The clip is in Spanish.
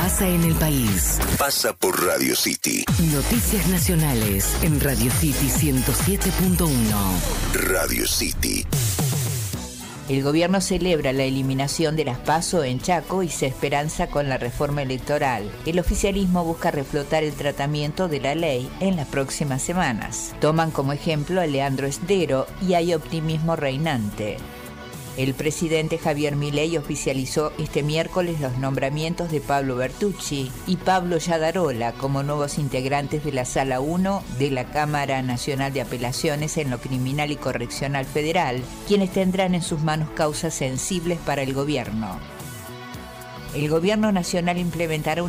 pasa en el país. Pasa por Radio City. Noticias nacionales en Radio City 107.1. Radio City. El gobierno celebra la eliminación de las PASO en Chaco y se esperanza con la reforma electoral. El oficialismo busca reflotar el tratamiento de la ley en las próximas semanas. Toman como ejemplo a Leandro Esdero y hay optimismo reinante. El presidente Javier Milei oficializó este miércoles los nombramientos de Pablo Bertucci y Pablo Yadarola como nuevos integrantes de la Sala 1 de la Cámara Nacional de Apelaciones en lo Criminal y Correccional Federal, quienes tendrán en sus manos causas sensibles para el gobierno. El gobierno nacional implementará